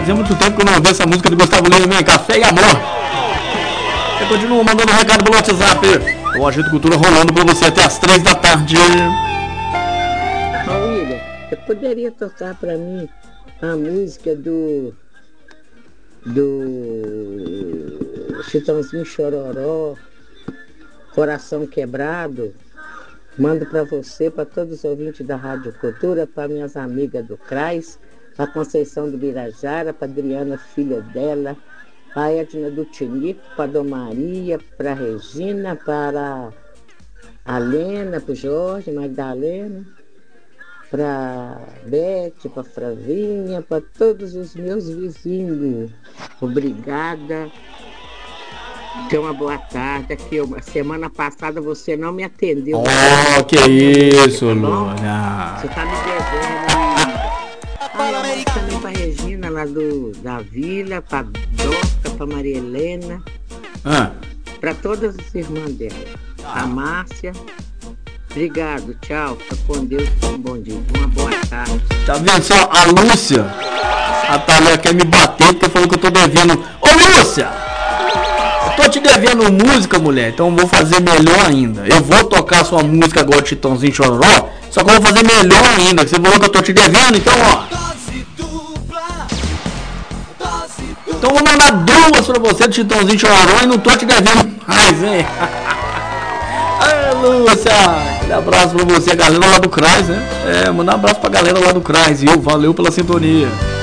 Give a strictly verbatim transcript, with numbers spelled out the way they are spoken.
Fazia muito tempo que eu não ouvi essa música do Gustavo Lima, né? Café e Amor. Eu continuo mandando um recado pelo WhatsApp. O Agito Cultura rolando pra você até as três da tarde. Ô, William, eu poderia tocar pra mim a música do... do... Chitãozinho Chororó, Coração Quebrado. Mando pra você, pra todos os ouvintes da Rádio Cultura, pra minhas amigas do CRAS, pra Conceição do Birajara, pra Adriana, filha dela, pra Edna do Tinico, pra Dona Maria, pra Regina, para a Lena, pro Jorge, Magdalena, pra Bete, pra Fravinha, pra todos os meus vizinhos. Obrigada. Tenha uma boa tarde. Aqui, uma semana passada você não me atendeu. Oh, que isso, tá Luna. Você tá me devendo ainda. Ah, eu também pra Regina, lá do, da Vila, pra Doca, pra Maria Helena. Ah. Pra todas as irmãs dela. A Márcia. Obrigado, tchau. Fica com Deus, um bom dia. Uma boa tarde. Tá vendo só? A Lúcia, a Thalia quer me bater porque falou que eu tô devendo. Ô, Lúcia! Eu tô te devendo música, mulher, então eu vou fazer melhor ainda. Eu vou tocar sua música agora, Chitãozinho Chororó, só que eu vou fazer melhor ainda. Você falou que eu tô te devendo, então ó. Então eu vou mandar duas pra você do Chitãozinho Chororó e não tô te devendo mais, hein? Ai, Lúcia, aquele abraço pra você, galera lá do CRAS, né? É, manda um abraço pra galera lá do CRAS, viu? Valeu pela sintonia.